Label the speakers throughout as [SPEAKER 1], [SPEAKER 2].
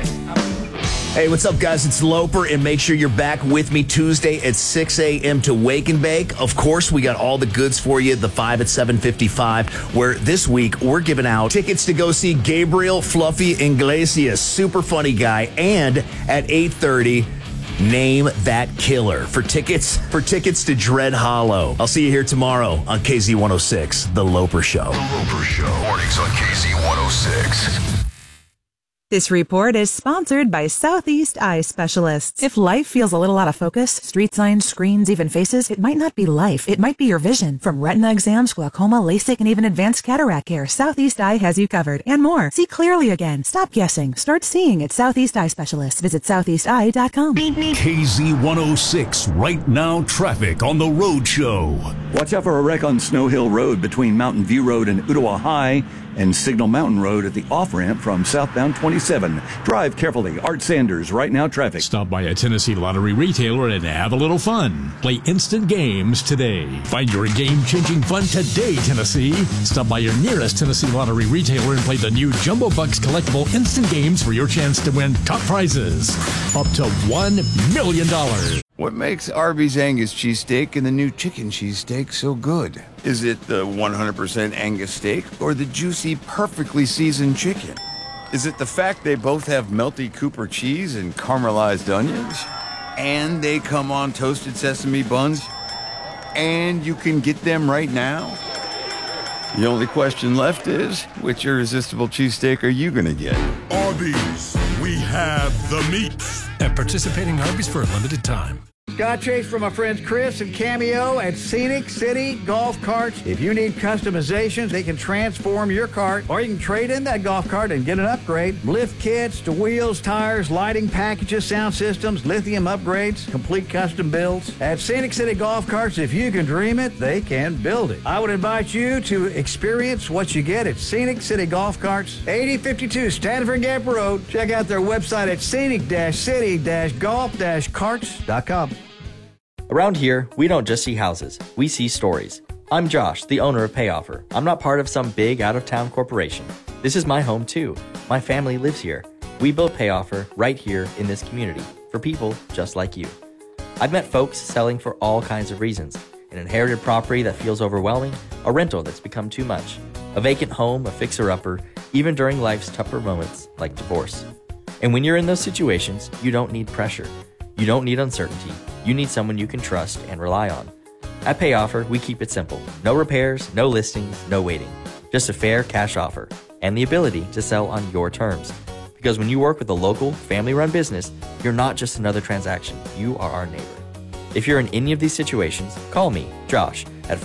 [SPEAKER 1] Hey, what's up, guys? It's Loper, and make sure you're back with me Tuesday at 6 a.m. to Wake and Bake. Of course, we got all the goods for you, the 5 at 7:55, where this week we're giving out tickets to go see Gabriel Fluffy Iglesias, super funny guy, and at 8:30, Name That Killer for tickets to Dread Hollow. I'll see you here tomorrow on KZ106, The Loper Show.
[SPEAKER 2] The Loper Show, mornings on KZ106.
[SPEAKER 3] This report is sponsored by Southeast Eye Specialists. If life feels a little out of focus, street signs, screens, even faces, it might not be life. It might be your vision. From retina exams, glaucoma, LASIK, and even advanced cataract care, Southeast Eye has you covered. And more. See clearly again. Stop guessing. Start seeing at Southeast Eye Specialists. Visit southeasteye.com.
[SPEAKER 4] KZ106, right now traffic on the road show.
[SPEAKER 5] Watch out for a wreck on Snow Hill Road between Mountain View Road and Ottawa High, and Signal Mountain Road at the off-ramp from southbound 27. Drive carefully. Art Sanders, right now traffic.
[SPEAKER 4] Stop by a Tennessee Lottery retailer and have a little fun. Play instant games today. Find your game-changing fun today, Tennessee. Stop by your nearest Tennessee Lottery retailer and play the new Jumbo Bucks collectible instant games for your chance to win top prizes. Up to $1 million.
[SPEAKER 6] What makes Arby's Angus cheesesteak and the new chicken cheesesteak so good? Is it the 100% Angus steak or the juicy, perfectly seasoned chicken? Is it the fact they both have melty Cooper cheese and caramelized onions? And they come on toasted sesame buns? And you can get them right now? The only question left is, which irresistible cheesesteak are you gonna get?
[SPEAKER 7] Arby's, we have the meats.
[SPEAKER 8] At participating Arby's for a limited time.
[SPEAKER 9] Scott Chase from my friends Chris and Cameo at Scenic City Golf Carts. If you need customizations, they can transform your cart, or you can trade in that golf cart and get an upgrade. Lift kits to wheels, tires, lighting packages, sound systems, lithium upgrades, complete custom builds. At Scenic City Golf Carts, if you can dream it, they can build it. I would invite you to experience what you get at Scenic City Golf Carts, 8052 Stanford Gap Road. Check out their website at scenic-city-golf-carts.com.
[SPEAKER 10] Around here, we don't just see houses, we see stories. I'm Josh, the owner of Payoffer. I'm not part of some big out-of-town corporation. This is my home too. My family lives here. We built Payoffer right here in this community for people just like you. I've met folks selling for all kinds of reasons. An inherited property that feels overwhelming, a rental that's become too much, a vacant home, a fixer-upper, even during life's tougher moments like divorce. And when you're in those situations, you don't need pressure. You don't need uncertainty. You need someone you can trust and rely on. At Payoffer, we keep it simple. No repairs, no listings, no waiting. Just a fair cash offer and the ability to sell on your terms. Because when you work with a local, family-run business, you're not just another transaction. You are our neighbor. If you're in any of these situations, call me, Josh, at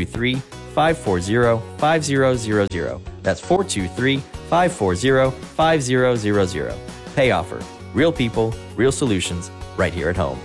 [SPEAKER 10] 423-540-5000. That's 423-540-5000. Payoffer. Real people, real solutions, right here at home.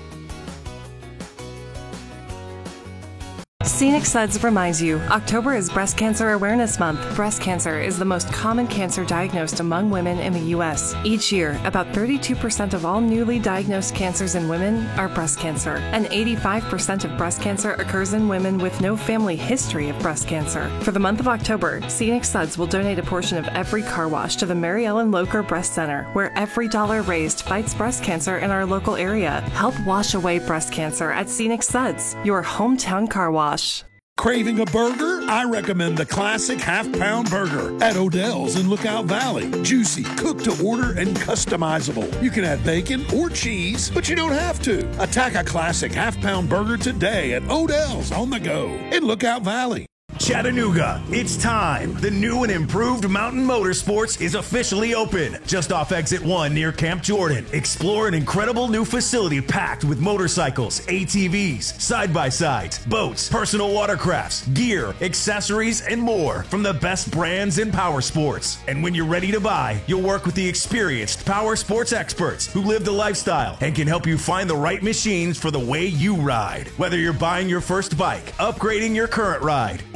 [SPEAKER 11] Scenic Suds reminds you, October is Breast Cancer Awareness Month. Breast cancer is the most common cancer diagnosed among women in the U.S. Each year, about 32% of all newly diagnosed cancers in women are breast cancer, and 85% of breast cancer occurs in women with no family history of breast cancer. For the month of October, Scenic Suds will donate a portion of every car wash to the Mary Ellen Locher Breast Center, where every dollar raised fights breast cancer in our local area. Help wash away breast cancer at Scenic Suds, your hometown car wash.
[SPEAKER 7] Craving a burger? I recommend the classic half-pound burger at Odell's in Lookout Valley. Juicy, cooked to order, and customizable. You can add bacon or cheese, but you don't have to. Attack a classic half-pound burger today at Odell's on the go in Lookout Valley.
[SPEAKER 12] Chattanooga, it's time. The new and improved Mountain Motorsports is officially open. Just off Exit 1 near Camp Jordan. Explore an incredible new facility packed with motorcycles, ATVs, side-by-sides, boats, personal watercrafts, gear, accessories, and more from the best brands in power sports. And when you're ready to buy, you'll work with the experienced power sports experts who live the lifestyle and can help you find the right machines for the way you ride. Whether you're buying your first bike, upgrading your current ride, or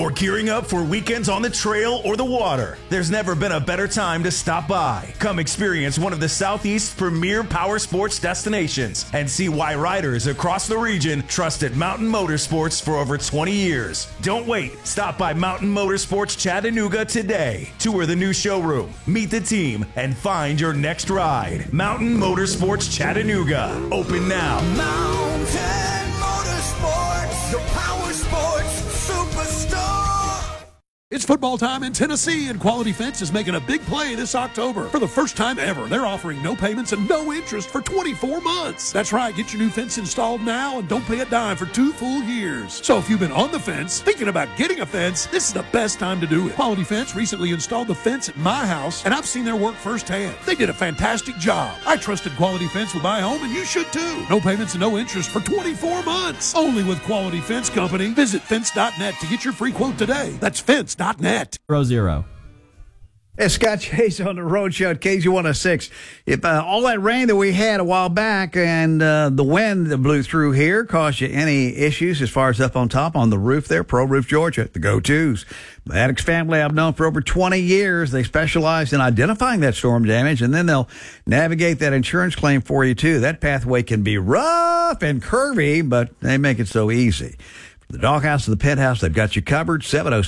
[SPEAKER 12] or gearing up for weekends on the trail or the water, there's never been a better time to stop by. Come experience one of the Southeast's premier power sports destinations and see why riders across the region trusted Mountain Motorsports for over 20 years. Don't wait. Stop by Mountain Motorsports Chattanooga today. Tour the new showroom, meet the team, and find your next ride. Mountain Motorsports Chattanooga. Open now.
[SPEAKER 13] Mountain Motorsports, the power sports superstar.
[SPEAKER 7] It's football time in Tennessee, and Quality Fence is making a big play this October. For the first time ever, they're offering no payments and no interest for 24 months. That's right, get your new fence installed now and don't pay a dime for 2 full years. So if you've been on the fence, thinking about getting a fence, this is the best time to do it. Quality Fence recently installed the fence at my house, and I've seen their work firsthand. They did a fantastic job. I trusted Quality Fence with my home, and you should too. No payments and no interest for 24 months. Only with Quality Fence Company. Visit fence.net to get your free quote today. That's fence.net.
[SPEAKER 14] 0-0.
[SPEAKER 9] It's Scott Chase on the Road Show at KZ106. If all that rain that we had a while back and the wind that blew through here caused you any issues as far as up on top on the roof there, Pro Roof Georgia, the go-tos. The Maddox family I've known for over 20 years. They specialize in identifying that storm damage, and then they'll navigate that insurance claim for you, too. That pathway can be rough and curvy, but they make it so easy. The Doghouse to the Penthouse, they've got you covered.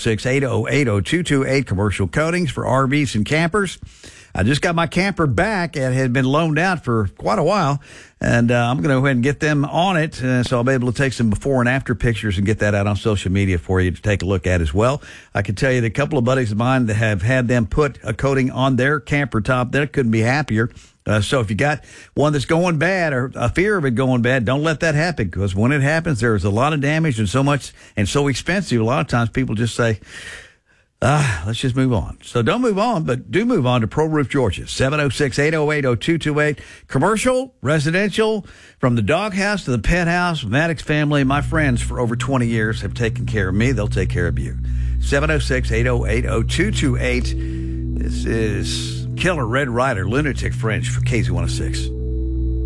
[SPEAKER 9] 706-808-0228, commercial coatings for RVs and campers. I just got my camper back. It had been loaned out for quite a while, and I'm going to go ahead and get them on it, so I'll be able to take some before and after pictures and get that out on social media for you to take a look at as well. I can tell you that a couple of buddies of mine that have had them put a coating on their camper top, they couldn't be happier. So if you got one that's going bad or a fear of it going bad, don't let that happen, because when it happens, there's a lot of damage and so much and so expensive. A lot of times people just say, let's just move on. So don't move on, but do move on to Pro Roof Georgia, 706-808-0228. Commercial, residential, from the Doghouse to the Penthouse, Maddox family, my friends for over 20 years have taken care of me. They'll take care of you. 706-808-0228. This is Killer Red Rider, Lunatic Fringe for KZ106.